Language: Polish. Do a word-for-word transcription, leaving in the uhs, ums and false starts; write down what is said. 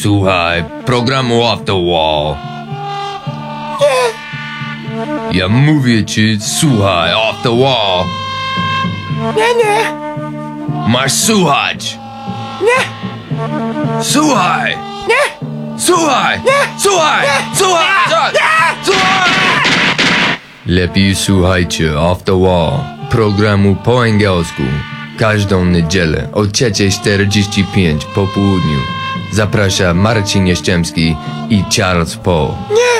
Słuchaj, programu Off the Wall. Nie, Ja mówię ci, słuchaj, Off the Wall. nie, nie, Masz słuchać. nie, Słuchaj. nie, Słuchaj. Nie. Słuchaj. Słuchaj. Słuchaj. Słuchaj. Lepiej słuchajcie Off the Wall. Programu po angielsku. Każdą niedzielę o trzecia czterdzieści pięć po południu. Zaprasza Marcin Jaszczemski i Charles Paul. nie.